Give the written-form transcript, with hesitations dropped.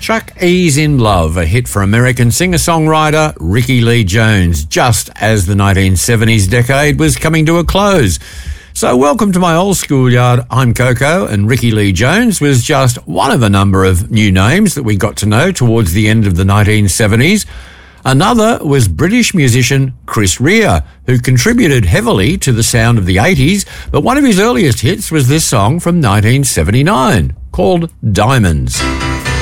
Chuck E's in Love, a hit for American singer-songwriter Ricky Lee Jones, just as the 1970s decade was coming to a close. So welcome to my old schoolyard. I'm Coco, and Ricky Lee Jones was just one of a number of new names that we got to know towards the end of the 1970s. Another was British musician Chris Rea, who contributed heavily to the sound of the 80s, but one of his earliest hits was this song from 1979, called Diamonds.